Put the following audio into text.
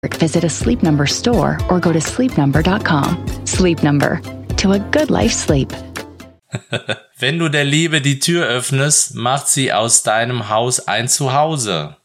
Visit a Sleep Number store or go to sleepnumber.com. Sleep Number. To a good night's sleep. Wenn du der Liebe die Tür öffnest, macht sie aus deinem Haus ein Zuhause.